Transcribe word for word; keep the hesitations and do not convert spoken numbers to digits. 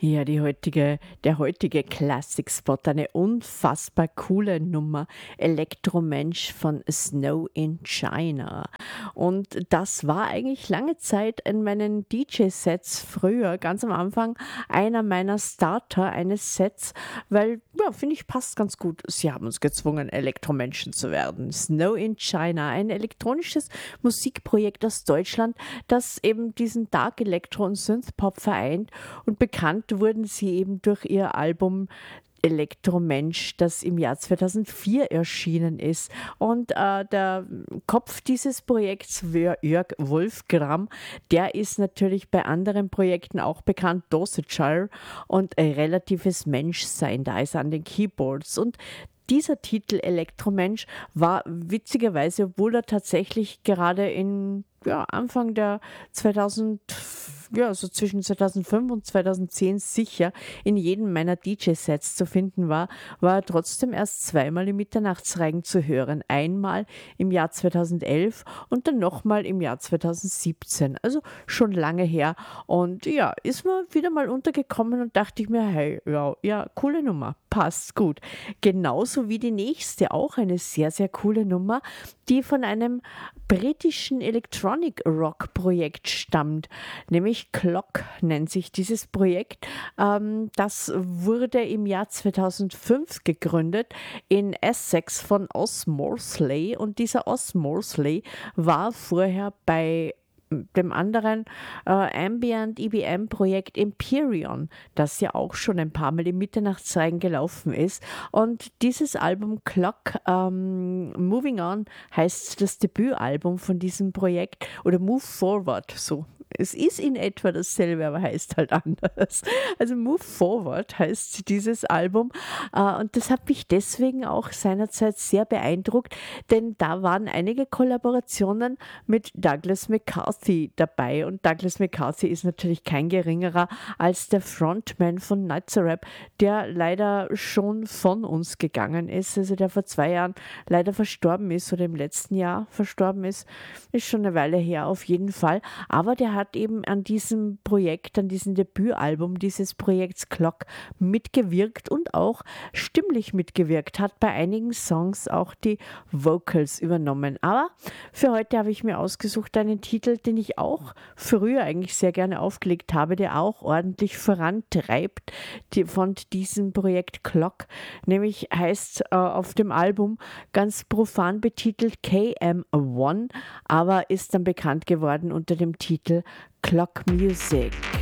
Ja, die heutige, der heutige Classic Spot, eine unfassbar coole Nummer. Elektromensch von Snow in China. Und das war eigentlich lange Zeit in meinen D J-Sets früher, ganz am Anfang, einer meiner Starter eines Sets, weil, ja, finde ich, passt ganz gut. Sie haben uns gezwungen, Elektromenschen zu werden. Snow in China, ein elektronisches Musikprojekt aus Deutschland, das eben diesen Dark Electro und Synthpop vereint, und bekannt wurden sie eben durch ihr Album Elektromensch, das im Jahr zweitausendvier erschienen ist. Und äh, der Kopf dieses Projekts, Jörg Wolfgram, der ist natürlich bei anderen Projekten auch bekannt, Dosager und äh, relatives Menschsein, da ist er an den Keyboards. Und dieser Titel Elektromensch war witzigerweise, obwohl er tatsächlich gerade in ja, Anfang der zweitausend, ja, so zwischen zweitausendfünf und zweitausendzehn sicher in jedem meiner D J-Sets zu finden war, war er trotzdem erst zweimal im Mitternachtsreigen zu hören. Einmal im Jahr zweitausendelf und dann nochmal im Jahr zweitausendsiebzehn. Also schon lange her. Und ja, ist mir wieder mal untergekommen und dachte ich mir, hey, ja, ja, coole Nummer. Passt gut. Genauso wie die nächste, auch eine sehr, sehr coole Nummer, die von einem britischen Electronic Rock Projekt stammt, nämlich Clock nennt sich dieses Projekt. Ähm, das wurde im Jahr zweitausendfünf gegründet in Essex von Os Morsley, und dieser Os Morsley war vorher bei dem anderen äh, Ambient E B M-Projekt Empyrean, das ja auch schon ein paar Mal im Mitternachtsreigen gelaufen ist. Und dieses Album Clock, ähm, Moving On, heißt das Debütalbum von diesem Projekt, oder Move Forward, so. Es ist in etwa dasselbe, aber heißt halt anders. Also Move Forward heißt dieses Album, äh, und das hat mich deswegen auch seinerzeit sehr beeindruckt, denn da waren einige Kollaborationen mit Douglas McCarthy dabei, und Douglas McCarthy ist natürlich kein geringerer als der Frontman von Nazareth, der leider schon von uns gegangen ist, also der vor zwei Jahren leider verstorben ist oder im letzten Jahr verstorben ist, ist schon eine Weile her auf jeden Fall, aber der hat hat eben an diesem Projekt, an diesem Debütalbum dieses Projekts Clock mitgewirkt und auch stimmlich mitgewirkt, hat bei einigen Songs auch die Vocals übernommen. Aber für heute habe ich mir ausgesucht einen Titel, den ich auch früher eigentlich sehr gerne aufgelegt habe, der auch ordentlich vorantreibt die, von diesem Projekt Clock, nämlich heißt äh, auf dem Album ganz profan betitelt K M eins, aber ist dann bekannt geworden unter dem Titel Clock Music.